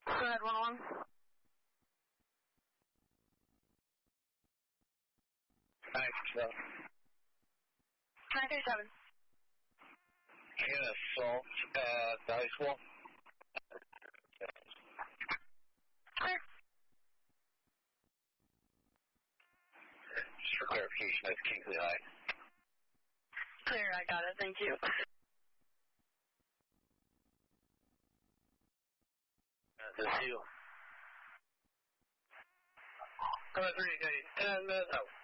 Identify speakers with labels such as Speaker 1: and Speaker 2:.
Speaker 1: Go ahead, 1-1. 937.
Speaker 2: In assault at Dice Wall.
Speaker 1: Clear.
Speaker 2: Just for clarification, that's Kingsley High.
Speaker 1: Clear, I got it, thank you.
Speaker 2: This is you.
Speaker 3: 3, 10 minutes out.